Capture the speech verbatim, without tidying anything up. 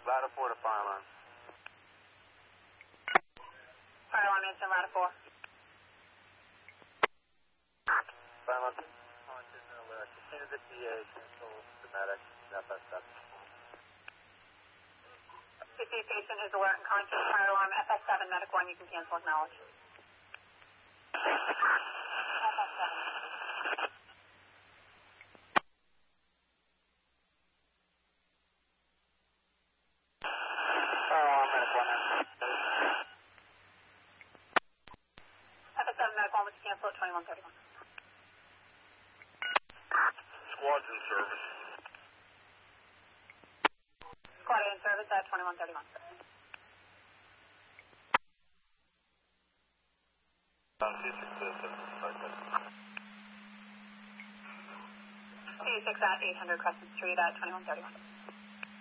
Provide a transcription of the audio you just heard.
Ladder four to fire alarm. Fire alarm answer, ladder four. Fire alarm. Continue the P A, cancel schematic, F S seven. C C patient is alert and conscious, fire alarm, F S seven, medic one, you can cancel acknowledge. F S seven. Fire alarm, medic one. F S seven, medic one, we can cancel at twenty-one thirty-one. Squad's in service. Squad in service at twenty-one thirty-one. C six at eight hundred Crescent Street at twenty-one thirty-one.